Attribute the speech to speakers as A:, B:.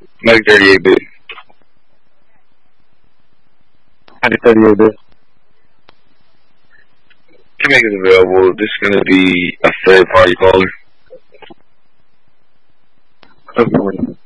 A: Like 38-bit.
B: I did 38-bit.
A: Can make it available. This is gonna be a third party caller.
B: Hopefully.